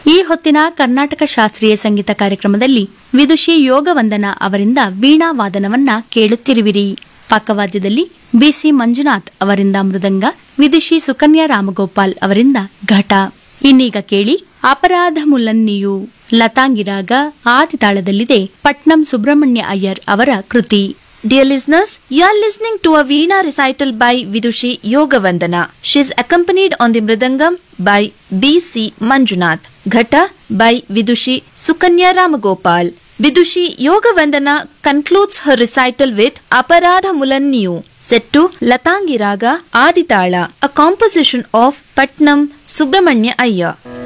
ಈ ಹೊತ್ತಿನ ಕರ್ನಾಟಕ ಶಾಸ್ತ್ರೀಯ ಸಂಗೀತ ಕಾರ್ಯಕ್ರಮದಲ್ಲಿ ವಿದುಷಿ ಯೋಗವಂದನಾ ಅವರಿಂದ ವೀಣಾ ವಾದನವನ್ನ ಕೇಳುತ್ತಿರುವಿರಿ. ಪಕ್ಕವಾದ್ಯದಲ್ಲಿ ಬಿಸಿ ಮಂಜುನಾಥ್ ಅವರಿಂದ ಮೃದಂಗ, ವಿದುಷಿ ಸುಕನ್ಯಾ ರಾಮಗೋಪಾಲ್ ಅವರಿಂದ ಘಟ. ಇನ್ನೀಗ ಕೇಳಿ ಅಪರಾಧ ಮುಲನ್ನಿಯು ಲತಾಂಗಿರಾಗ ಆದಿತಾಳದಲ್ಲಿದೆ ಪಟ್ನಂ ಸುಬ್ರಹ್ಮಣ್ಯ ಅಯ್ಯರ್ ಅವರ ಕೃತಿ. Dear listeners, you are listening to a Veena recital by Vidushi Yogavandana. She is accompanied on the Mridangam by B.C. Manjunath, Ghata by Vidushi Sukanya Ramagopal. Vidushi Yogavandana concludes her recital with Aparadha Mulanniyu, set to Latangi Raga Aditala, a composition of Patnam Subramanya Iyer.